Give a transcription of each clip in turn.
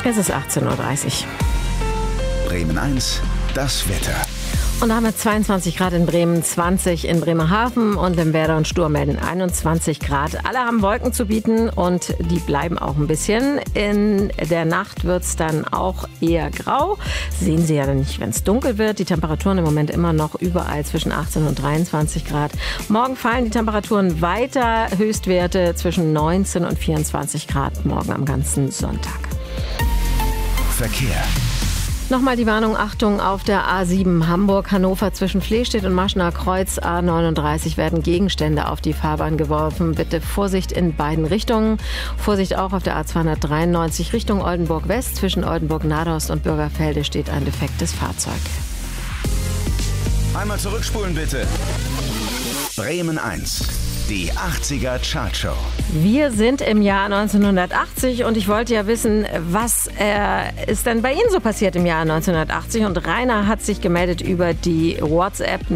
Es ist 18.30 Uhr. Bremen 1, das Wetter. Und da haben wir 22 Grad in Bremen, 20 in Bremerhaven und im Werder und Sturm melden 21 Grad. Alle haben Wolken zu bieten und die bleiben auch ein bisschen. In der Nacht wird es dann auch eher grau. Sehen Sie ja dann nicht, wenn es dunkel wird. Die Temperaturen im Moment immer noch überall zwischen 18 und 23 Grad. Morgen fallen die Temperaturen weiter. Höchstwerte zwischen 19 und 24 Grad morgen am ganzen Sonntag. Verkehr. Nochmal die Warnung, Achtung, auf der A7 Hamburg-Hannover zwischen Flehstedt und Maschner Kreuz A39 werden Gegenstände auf die Fahrbahn geworfen. Bitte Vorsicht in beiden Richtungen. Vorsicht auch auf der A293 Richtung Oldenburg West. Zwischen Oldenburg-Nadost und Bürgerfelde steht ein defektes Fahrzeug. Einmal zurückspulen bitte. Bremen 1, die 80er Chartshow. Wir sind im Jahr 1980 und ich wollte ja wissen, was ist denn bei Ihnen so passiert im Jahr 1980? Und Rainer hat sich gemeldet über die WhatsApp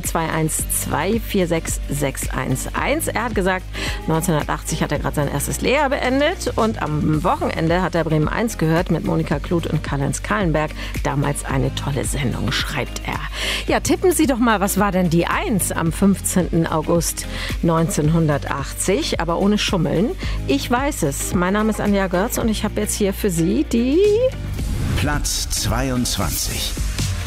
0421246611. Er hat gesagt, 1980 hat er gerade sein erstes Lehrjahr beendet und am Wochenende hat er Bremen 1 gehört mit Monika Kluth und Karl-Heinz Kahlenberg. Damals eine tolle Sendung, schreibt er. Ja, tippen Sie doch mal, was war denn die 1 am 15. August 1980, aber ohne Schummeln. Ich weiß es. Mein Name ist Anja Görz und ich habe jetzt hier für Sie die Platz 22.